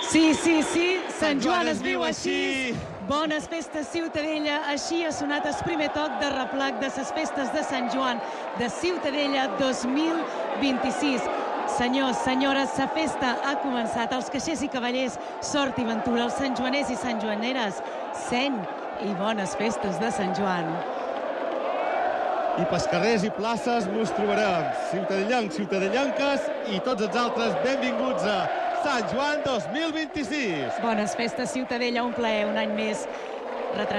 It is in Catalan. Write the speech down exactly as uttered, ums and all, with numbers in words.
Sí, sí, sí, Sant Joan es viu així. Bones festes, Ciutadella. Així ha sonat el primer toc de replac de les festes de Sant Joan de Ciutadella dos mil vint-i-sis. Senyors, senyores, la festa ha començat. Els caixers i cavallers, sort i ventura. Els santjoaners i santjoaneres, seny i bones festes de Sant Joan. I pels carrers i places mos trobarem. Ciutadellancs, ciutadellanques i tots els altres, benvinguts a Sant Joan dos mil vint-i-sis. Bones festes, Ciutadella, un plaer, un any més.